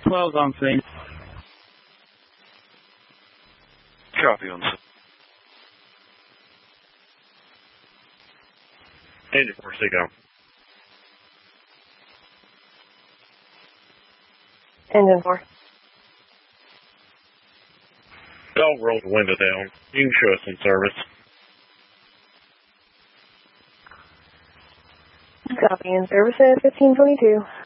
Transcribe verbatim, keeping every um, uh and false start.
twelve's on scene. Copy on scene. Engine four, stay down. Engine four. Dog roll the window down. You can show us in service. Copy in service at fifteen twenty-two.